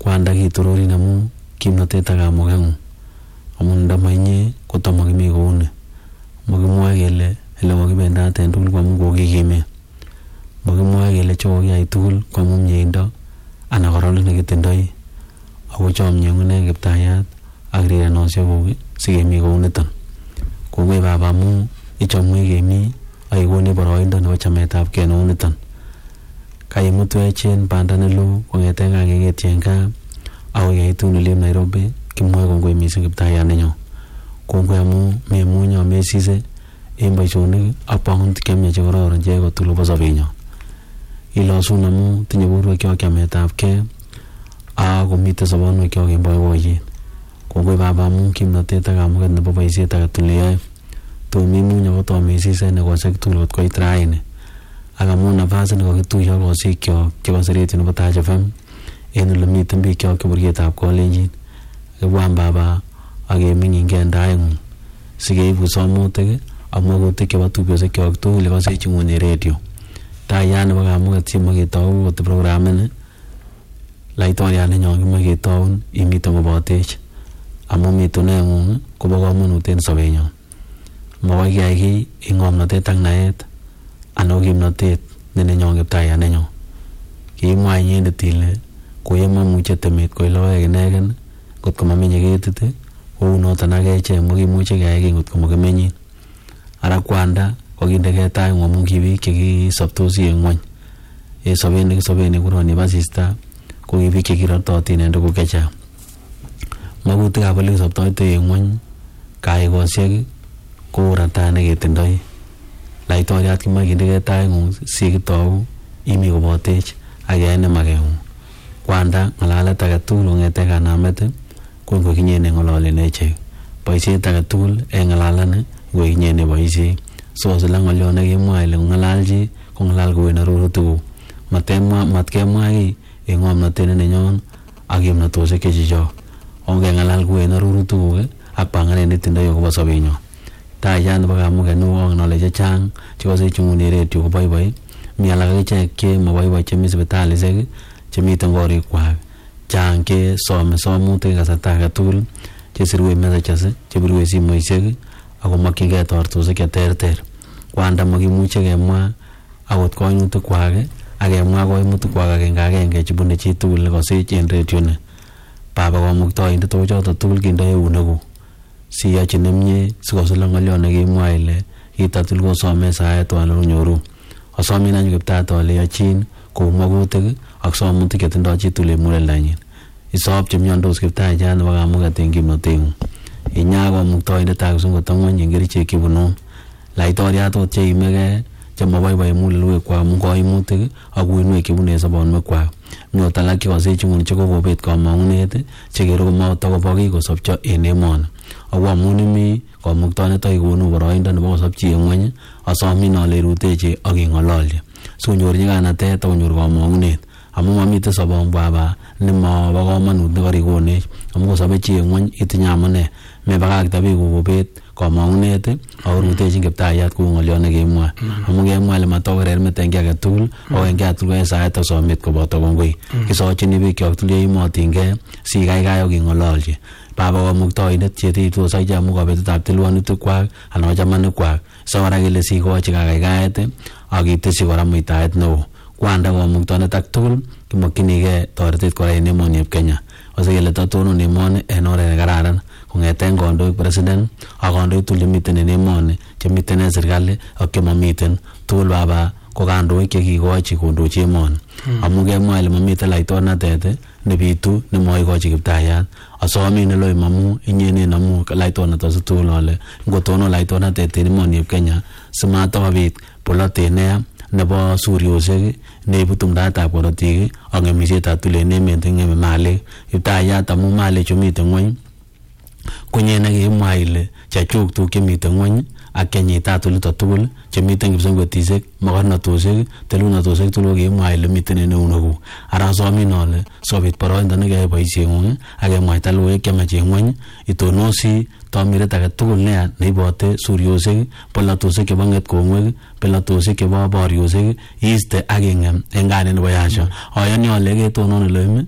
kwanda kiturorin amu kimnatet ak kamukeng'ung. Amu ndamainye kotamakimi kouni. Makimwae kele ele kokibendate en tugul kwamu kokikime. Makimwae kele chokokiyai tugul kwamu mieindo ana kororonindo nekitindoi. Ako chomyeng'ung en Kiptayat ak rirenosiekuk sikemi kouniton. Kongoi Baba amu ichomwech kemi ak ikoni boroindo nebo chametabgei neuniton. Kaimutwech en banda neloo kong'eten kakeketyi gaa akoi keitun olep Nairobi. Kimwoe kongoi missing Kiptayat nenyo. Kongoi amu memunyo mesise en boisionik ak panganutik chemiach chekororon cheyai kotugul nebo sobenyo. Ilosun amu tinye borwekyok chametabgei ak komite sobonwekyok en boiboiyet. Kongoi Baba amu kimnatet ak kamuget nebo boisiet agetugul neyoe. Tomemuny ako tomesise en egosiek tugul kot koit raini. Ak amu nafasit nekokituiyo kosikyok chebo seretit nebo Taach FM en ole miten bikyok cheburgetab Kalenjin. Kibwan Baba ak keming'ingei en taing'ung sikeibu somutik ak magutik chebo tupchosyekchok tugul chekoseching'un en redio. Tayat nebo kamuget simoe ketou kot programini. Laitoriat nenyon kimoe ketoun imite kobotech amu mituneng'ung kobo komonut en sobenyon. Makoi kiyai kiy en ng'omnotet ak naet anan ko kimnotet ne nenyon Kiptayat nenyon. Kiimwa inyendet ile koyemomuche temet koik logoek inegen kot ko mamenye ketit kou noton ak echek makimuche keyai kiy ngot ko makimenyin. Ara kwanda kokindegei taing'ung amu ki biik chekisobtosi en ng'wony. En sobet nekisoben en kuronibo asista ko ki biik chekirortotin en tuguk chechang. Magutikab ole kisobtoitoi en ng'wony kaikosiek ko rataet neketindoi. Laitoriat kimoe kindegei taing'ung sikitou imi kobotech ak keyai nemakeng'ung. Kwanda ng'alalet agetugul kong'ete kanamet ko ngokinye neng'ololen echek. Boisiet agetugul en ng'alalani ngokinye neboisie. So sila ng'olyo nekemwa ile ng'alalchi kong'alal kou en arorutikuk. Matkemwa kiy en ng'omnotet ne nenyon ak kimnatosiek chechichok. Ongeng'alal kou en arorutikuk ak panganet netindoi akobo sobenyon. Tayat nebo kamuget neo ng'ole chechang chekoseching'un en redio koboiboi. Mi alak akichek che maboiboi chemi sipitalisiek chemiten korikwak. Chang che some somutik kasarta agetugul chesirwech messages chebirwech simoisiek ako mokyingei toretosiek cheterter. Kwanda makimuche kemwa akot koimutikwak ak kemwa koimutikwak agenge chebune chitugul nekosech en redio ni. Baba Kamuktaindet ako choto tugul kindoi eunekuk siyochi nemie sikosulok ng'olyo nekimwa ile kitatul kosome saet wala konyoru. Asomin anyun Kiptayat ale yochin kou magutik ak somutik chetindoi chitugul en muguleldanyin. Isop chemiondos Kiptayat nebo kamuget en kimnoteng'ung. Inyaa Kamuktaindet ak kipsengwet ng'wony en kerichek chebunun. Laitoriat ot cheimegei chemaboiboi mugulelwekwak amu koimutik ak uinwek chebune en sobonwekwak. Mi ot alak chekoseching'un chekokobet kamang'unet chekere komatakobo kiy kosobcho en emoni. Ako amun imi Kamuktaindet ak ikonu boroindo nebo kosobchi en ng'wony asomin ale irutechi ak ing'ololchi sikonyor nyiganatet ak konyor kamang'unet amu mamite sobon Baba nemobo komonut nekarikonech amu kosobe chi en ng'wony itinye amune mebakakte biik kokobet kamang'unet ak rutechin Kiptayat kou ng'olyo nekemwa amu kemwa ile matokorermit en kiy agetugul ako en kiy agetugul en sait ak somet koboto kongoi. Kisochini bikyok tugul yeimotingei sikaikai ak ing'ololchi. Baba Kamuktaindet chetiitos akichek amu kabetetab tilwanutikwak anan ko chamanikwak so kora kele sikochi kakaikaet ak itesyi kora muitaet neo. Kwanda Kamuktaindet ak tugul kimokyinigei toretet kora en emoni eb Kenya. Ose kele totonon emoni en oret nekararan kong'eten kandoik president ak kandoik tugul chemiten en emoni chemiten en serikali ak chemamiten tugul Baba ko kandoik chekikochi kondochi emoni. Amu kemwa ile mamiten laitornatet nebitu nemoikochi Kiptayat. Asomin eloim amu inyenen amu laitornatet tugul ale ngotonon laitornatet en emoni eb Kenya simatokobit polotet neya nebo suryosiek neibu tumdaetab korotik ak ng'emisietab tugul en emet ng'eme malik. Kiptayat amu malik chemiten ng'wony konyene kemwa ile chechuk tuguk chemiten ng'wony ak kenyitat olito tugul chemiten kipsengwetisiek mokornotosiek telunotosiek tugul kemwa ile miten en eunekuk. Ara asomin ale sobit boroindo nekeyai boisieng'ung ak kemwaita logoiwek chemach en ng'wony itonosi tomiret agetugul neya neibote suryosiek polatosiek chebo ng'etkong'wek polatosiek chebo boriosiek iiste ak ing'em en kanet nebo Yahshua. Ayani ale ketonon eloim